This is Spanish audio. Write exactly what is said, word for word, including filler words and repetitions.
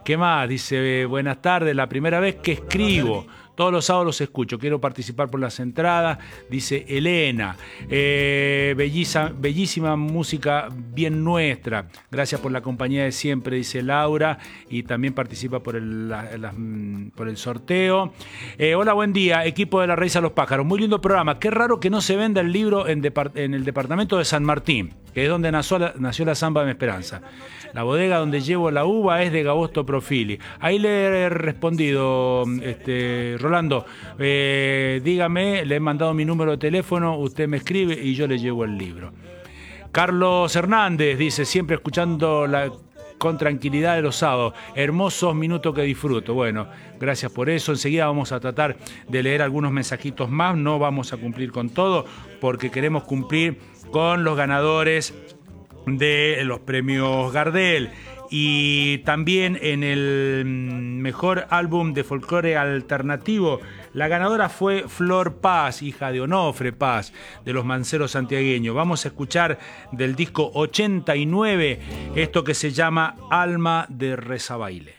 ¿Qué más? Dice, buenas tardes, la primera vez que escribo. Todos los sábados los escucho, quiero participar por las entradas, dice Elena. Eh, bellisa, bellísima música bien nuestra. Gracias por la compañía de siempre, dice Laura. Y también participa por el, la, la, por el sorteo. Eh, hola, buen día, equipo de La Raíz a los Pájaros. Muy lindo programa. Qué raro que no se venda el libro en, depart en el departamento de San Martín, que es donde nació la, nació la Zamba de mi Esperanza. La bodega donde llevo la uva es de Gabosto Profili. Ahí le he respondido, este, Rolando, eh, dígame, le he mandado mi número de teléfono, usted me escribe y yo le llevo el libro. Carlos Hernández dice, siempre escuchando la, con tranquilidad de los sábados, hermosos minutos que disfruto. Bueno, gracias por eso. Enseguida vamos a tratar de leer algunos mensajitos más, no vamos a cumplir con todo porque queremos cumplir con los ganadores de los premios Gardel. Y también en el mejor álbum de folclore alternativo, la ganadora fue Flor Paz, hija de Onofre Paz, de los Manceros santiagueños. Vamos a escuchar del disco ochenta y nueve esto que se llama Alma de Rezabaile.